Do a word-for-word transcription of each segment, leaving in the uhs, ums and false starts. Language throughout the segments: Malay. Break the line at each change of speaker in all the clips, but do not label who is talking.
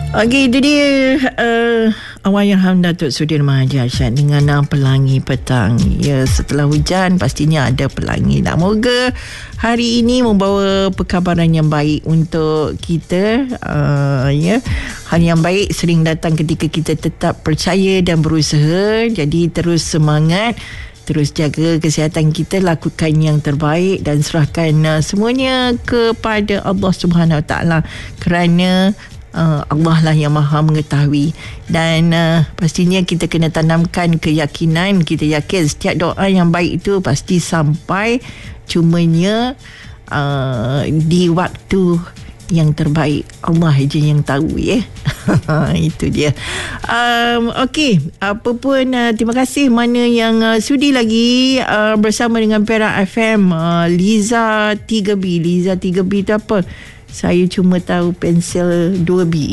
Okey, itu dia uh, Allahyarham Datuk Sudirman Haji Arsyad dengan uh, pelangi petang. Ya, setelah hujan pastinya ada pelangi. Nak moga hari ini membawa perkabaran yang baik untuk kita. Uh, ya, hari yang baik sering datang ketika kita tetap percaya dan berusaha. Jadi terus semangat, terus jaga kesihatan kita, lakukan yang terbaik dan serahkan uh, semuanya kepada Allah Subhanahu Wa Taala, kerana Uh, Allah lah yang maha mengetahui. Dan uh, pastinya kita kena tanamkan keyakinan. Kita yakin setiap doa yang baik itu pasti sampai, cumanya uh, di waktu yang terbaik. Allah je yang tahu, ya. Itu dia. um, Okey, apa pun uh, terima kasih mana yang uh, sudi lagi uh, bersama dengan Perak F M. uh, Liza tiga B. Liza tiga B tu apa? Saya cuma tahu pensel dua B.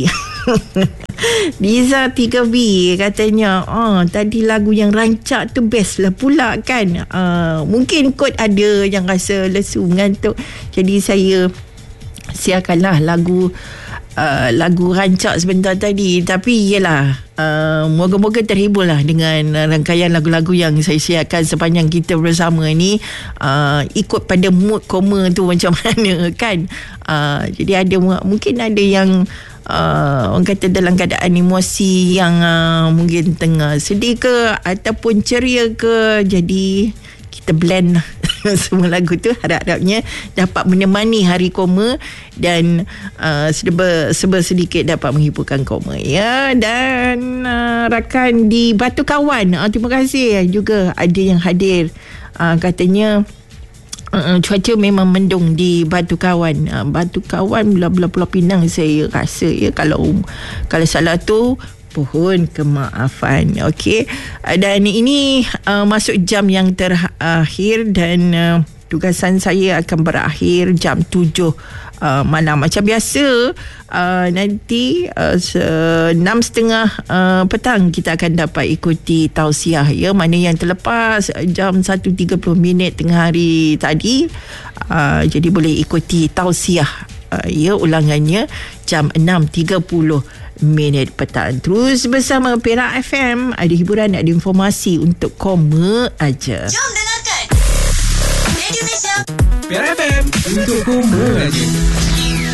Liza tiga B katanya, oh, tadi lagu yang rancak tu best lah pula kan. uh, Mungkin kot ada yang rasa lesu, mengantuk. Jadi saya siarkanlah lagu uh, lagu rancak sebentar tadi. Tapi yelah, uh, moga-moga terhiburlah dengan rangkaian lagu-lagu yang saya siarkan sepanjang kita bersama ni. uh, Ikut pada mood koma tu macam mana kan. uh, Jadi ada, mungkin ada yang Uh, orang kata dalam keadaan emosi yang uh, mungkin tengah sedih ke ataupun ceria ke. Jadi kita blend semua lagu tu, harap-harapnya dapat menemani hari koma dan uh, serba, serba sedikit dapat menghiburkan koma, ya. Dan uh, rakan di Batu Kawan, uh, terima kasih juga ada yang hadir. uh, katanya Uh, cuaca memang mendung di Batu Kawan. uh, Batu Kawan belah-belah Pulau Pinang saya rasa, ya. Kalau kalau salah tu pohon kemaafan. Okey, uh, dan ini uh, masuk jam yang terakhir dan uh, tugasan saya akan berakhir jam tujuh uh, malam. Macam biasa, uh, nanti uh, enam setengah uh, petang kita akan dapat ikuti tausiah, ya. Mana yang terlepas jam satu tiga puluh minit tengah hari tadi, uh, jadi boleh ikuti tausiah, uh, ya, ulangannya jam enam tiga puluh minit petang. Terus bersama Perak F M, ada hiburan, ada informasi untuk koma aja.
Jom dengarkan Radio Malaysia
Perak F M untuk koma aja.